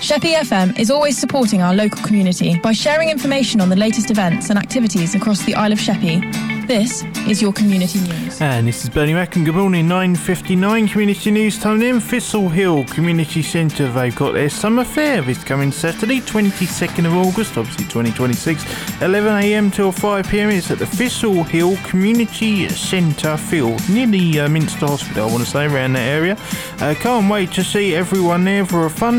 Sheppey FM is always supporting our local community by sharing information on the latest events and activities across the Isle of Sheppey. This is your community news. And this is Bernie Mack, and good morning. 9:59 community news time in. Thistle Hill Community Centre, they've got their summer fair this coming Saturday, 22nd of August, obviously 2026, 11am till 5pm. It's at the Thistle Hill Community Centre field, near the Minster Hospital, I want to say, around that area. Can't wait to see everyone there for a fun